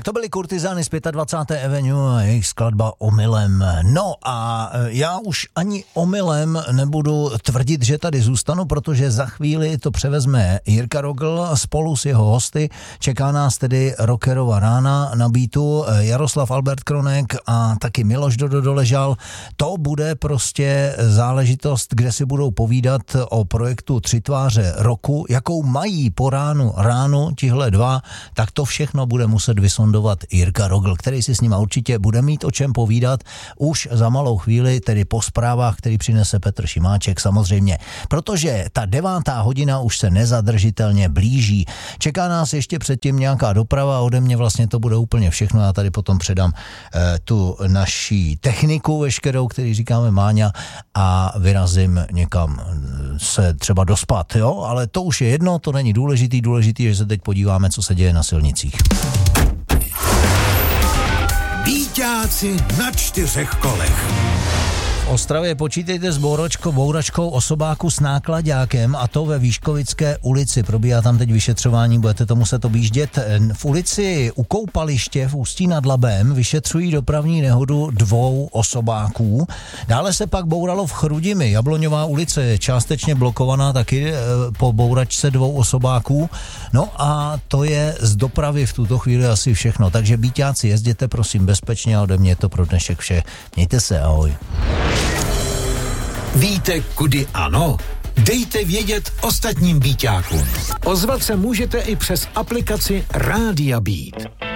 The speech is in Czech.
To byly Kurtizány z 25. Avenue a jejich skladba Omylem. No a já už ani omylem nebudu tvrdit, že tady zůstanu, protože za chvíli to převezme Jirka Rogl spolu s jeho hosty. Čeká nás tedy rockerova rána na beatu, Jaroslav Albert Kronek a taky Miloš Dodo Doležal. To bude prostě záležitost, kde si budou povídat o projektu Tři tváře roku, jakou mají po ránu tihle dva, tak to všechno bude muset vysondovat Jirka Rogl, který si s ním určitě bude mít o čem povídat už za malou chvíli, tedy po zprávách, který přinese Petr Šimáček samozřejmě, protože ta 9. hodina už se nezadržitelně blíží. Čeká nás ještě předtím nějaká doprava, ode mě vlastně to bude úplně všechno, já tady potom předám tu naší techniku veškerou, který říkáme Máňa, a vyrazím někam se třeba dospat, jo, ale to už je jedno, to není důležitý, že se teď podíváme, co se děje na silnicích. Býťáci na 4 kolech. V Ostravě počítejte s bouračkou osobáku s náklaďákem, a to ve Výškovické ulici. Probíhá tam teď vyšetřování, budete to muset objíždět. V ulici u Koupaliště v Ústí nad Labem vyšetřují dopravní nehodu 2 osobáků. Dále se pak bouralo v Chrudimi. Jabloňová ulice je částečně blokovaná taky po bouračce 2 osobáků. No a to je z dopravy v tuto chvíli asi všechno. Takže býťáci, jezděte prosím bezpečně a ode mě je to pro dnešek vše. Mějte se, ahoj. Víte, kudy ano? Dejte vědět ostatním býťákům. Ozvat se můžete i přes aplikaci Rádia Beat.